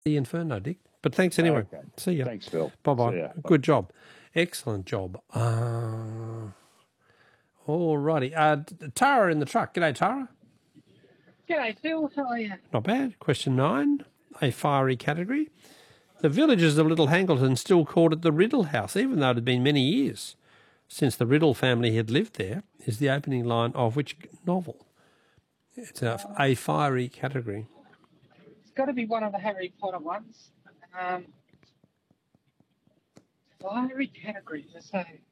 the Inferno, Dick. But thanks anyway. Okay. See ya. Thanks, Phil. Bye-bye. See ya. Good job. Excellent job. All righty. Tara in the truck. G'day, Tara. G'day, Phil. How are you? Not bad. Question 9, a fiery category. The villagers of Little Hangleton still called it the Riddle House, even though it had been many years since the Riddle family had lived there, is the opening line of which novel? It's a fiery category. It's got to be one of the Harry Potter ones. Fiery category, to say.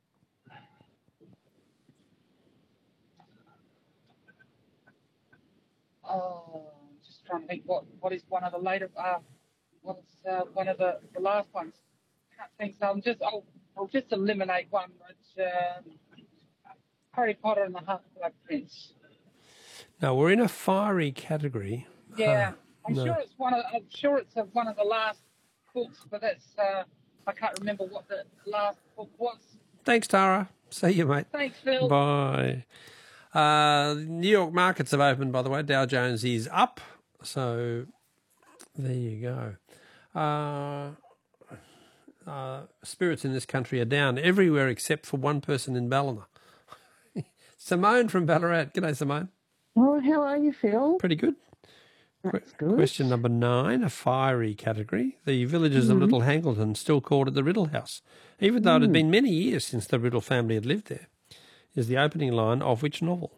Oh, I'm just trying to think what is one of the later, what's one of the last ones? Can't think so. I'll just eliminate one, which Harry Potter and the Half-Blood Prince. No, we're in a fiery category. Yeah, I'm no. sure it's one of the last books, but that's I can't remember what the last book was. Thanks, Tara. See you, mate. Thanks, Phil. Bye. New York markets have opened, by the way. Dow Jones is up. So there you go. Spirits in this country are down everywhere except for one person in Ballina. Simone from Ballarat. G'day, Simone. Oh, how are you, Phil? Pretty good. That's good. Question number 9, a fiery category. The villagers of Little Hangleton still called it the Riddle House, even though it had been many years since the Riddle family had lived there, is the opening line of which novel?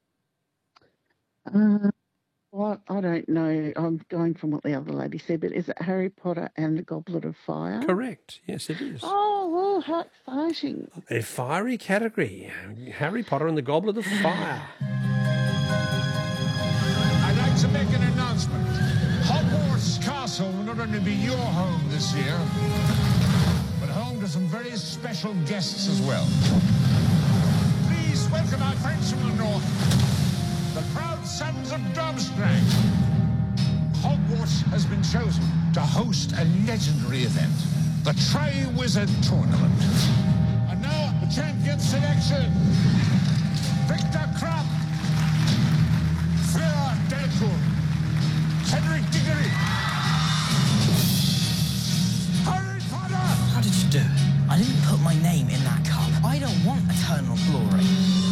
Well, I don't know. I'm going from what the other lady said, but is it Harry Potter and the Goblet of Fire? Correct. Yes, it is. Oh, well, how exciting. A fiery category. Harry Potter and the Goblet of Fire. I'd like to make an announcement. Hogwarts Castle will not only be your home this year, but home to some very special guests as well. Please welcome our friends from the north, the proud sons of Durmstrang. Hogwarts has been chosen to host a legendary event, the Triwizard Tournament. And now, the champion selection. Victor Crumb, Fleur Delacour, Cedric Diggory, Harry Potter! How did you do it? I didn't put my name in that cup. I don't want eternal glory.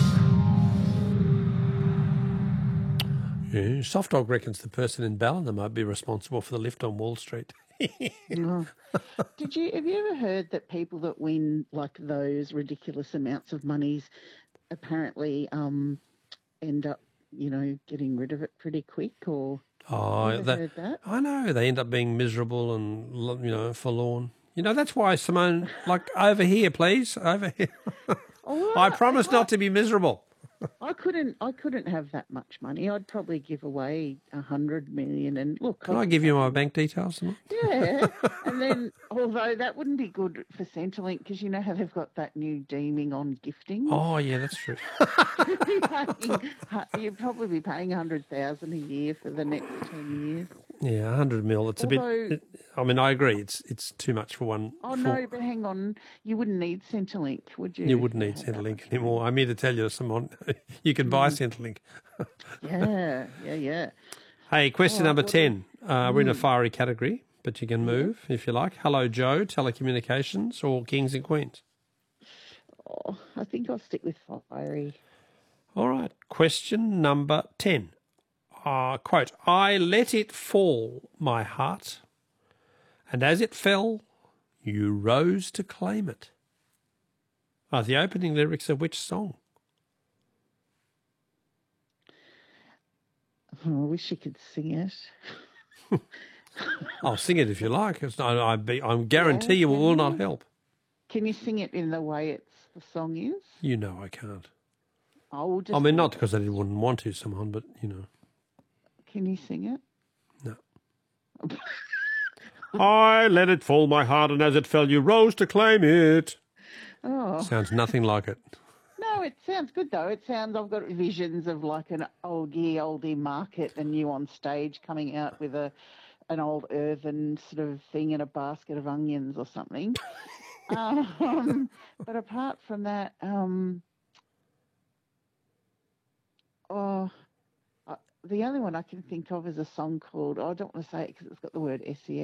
Yeah, Soft Dog reckons the person in Ballina might be responsible for the lift on Wall Street. Oh. Have you ever heard that people that win like those ridiculous amounts of monies apparently end up, getting rid of it pretty quick? Or heard that? I know they end up being miserable and forlorn. That's why, Simone, over here, please, over here. Oh, I promise not to be miserable. I couldn't have that much money. I'd probably give away 100 million. And look, Can I give you my bank details, Simone? Yeah, and then although that wouldn't be good for Centrelink because you know how they've got that new deeming on gifting. Oh yeah, that's true. You'd probably be paying 100,000 a year for the next 10 years. Yeah, 100 mil. It's a bit. I mean, I agree. It's too much for one. Oh no, but hang on. You wouldn't need Centrelink, would you? You wouldn't need Centrelink anymore. I'm here to tell you, Simone, you can buy Centrelink. Yeah. Hey, question number 10. We're in a fiery category, but you can move if you like. Hello, Joe, telecommunications or Kings and Queens? Oh, I think I'll stick with fiery. All right. Question number 10. Quote, I let it fall, my heart, and as it fell, you rose to claim it. Are the opening lyrics of which song? Oh, I wish you could sing it. I'll sing it if you like. I guarantee you it will not help. Can you sing it in the way the song is? You know I can't. I mean, not because I wouldn't want to, someone, but, Can you sing it? No. I let it fall, my heart, and as it fell, you rose to claim it. Oh. Sounds nothing like it. No, it sounds good, though. I've got visions of like an oldie market and you on stage coming out with an old earthen sort of thing and a basket of onions or something. But apart from that, the only one I can think of is a song called, I don't want to say it because it's got the word SEX